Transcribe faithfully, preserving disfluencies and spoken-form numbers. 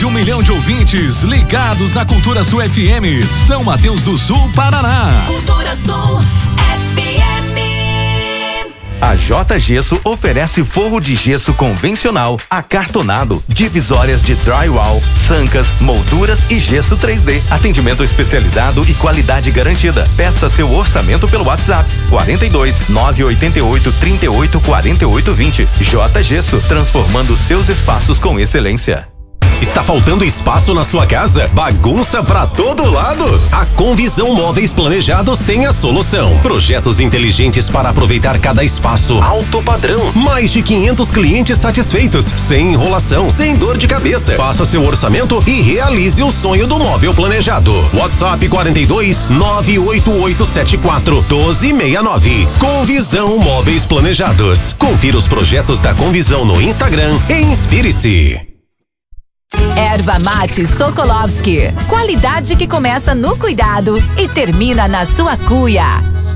um milhão de ouvintes ligados na Cultura Sul F M. São Mateus do Sul, Paraná. Cultura Sul F M. A J Gesso oferece forro de gesso convencional, acartonado, divisórias de drywall, sancas, molduras e gesso três D. Atendimento especializado e qualidade garantida. Peça seu orçamento pelo WhatsApp quarenta e dois, nove oito oito, trinta e oito, quarenta e oito, vinte. J Gesso, transformando seus espaços com excelência. Está faltando espaço na sua casa? Bagunça pra todo lado? A Convisão Móveis Planejados tem a solução. Projetos inteligentes para aproveitar cada espaço. Alto padrão. Mais de quinhentos clientes satisfeitos. Sem enrolação, sem dor de cabeça. Faça seu orçamento e realize o sonho do móvel planejado. WhatsApp quarenta e dois, nove oito oito sete quatro, um dois seis nove. Convisão Móveis Planejados. Confira os projetos da Convisão no Instagram e inspire-se. Erva Mate Sokolovski. Qualidade que começa no cuidado e termina na sua cuia.